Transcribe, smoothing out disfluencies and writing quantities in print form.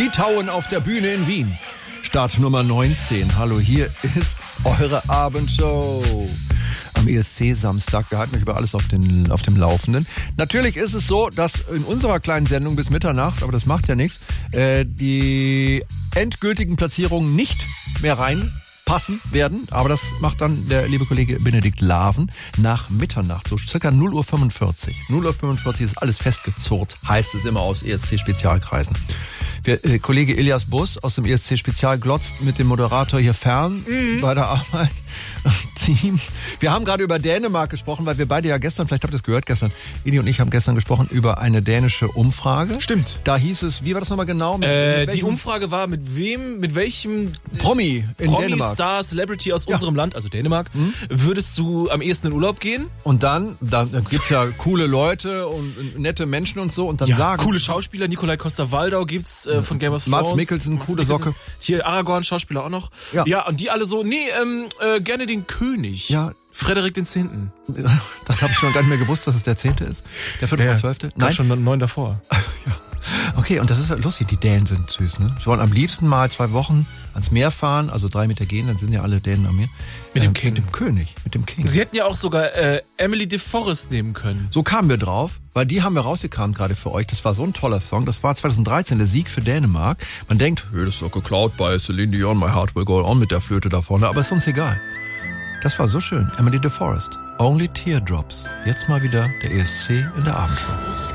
Litauen auf der Bühne in Wien. Start Nummer 19. Hallo, hier ist eure Abendshow. Am ESC Samstag. Wir halten euch über alles auf dem Laufenden. Natürlich ist es so, dass in unserer kleinen Sendung bis Mitternacht, aber das macht ja nichts, die endgültigen Platzierungen nicht mehr reinpassen werden. Aber das macht dann der liebe Kollege Benedikt Laven nach Mitternacht, so circa 0:45 Uhr. 0:45 Uhr ist alles festgezurrt, heißt es immer aus ESC-Spezialkreisen. Kollege Elias Bus aus dem ESC-Spezial glotzt mit dem Moderator hier fern bei der Arbeit. Team. Wir haben gerade über Dänemark gesprochen, weil wir beide ja gestern, vielleicht habt ihr es gehört gestern, Eli und ich haben gestern gesprochen über eine dänische Umfrage. Stimmt. Da hieß es, wie war das nochmal genau? Die Umfrage war, mit welchem Promi in Dänemark. Star, Celebrity aus unserem Land, also Dänemark, würdest du am ehesten in Urlaub gehen? Und dann gibt's ja coole Leute und nette Menschen und so und dann sagen... coole Schauspieler, Nikolai Coster-Waldau gibt's von Game of Thrones. Mats Mikkelsen, coole Socke. Hier Aragorn, Schauspieler auch noch. Ja, und die alle so, gerne den König. Ja. Frederik X. Das habe ich schon gar nicht mehr gewusst, dass es der 10. ist. Der 4.12. Nein, schon 9 davor. Ja. Okay, und das ist lustig, die Dänen sind süß, ne? Sie wollen am liebsten mal 2 Wochen ans Meer fahren, also 3 Meter gehen, dann sind ja alle Dänen am Meer. Mit dem King. Mit dem King. Sie hätten ja auch sogar Emily de Forest nehmen können. So kamen wir drauf, weil die haben wir rausgekramt gerade für euch. Das war so ein toller Song. Das war 2013 der Sieg für Dänemark. Man denkt, das ist doch geklaut bei Celine Dion, My Heart Will Go On mit der Flöte da vorne, aber ist uns egal. Das war so schön. Emily de Forest. Only Teardrops. Jetzt mal wieder der ESC in der Abendshow.